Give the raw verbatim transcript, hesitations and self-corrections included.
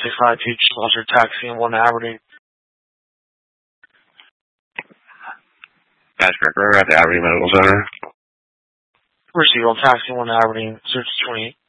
six nine two, just lost your taxi in one Aberdeen. That's correct. We're at the Aberdeen Medical Center. Received on taxi in one Aberdeen, search twenty-eight.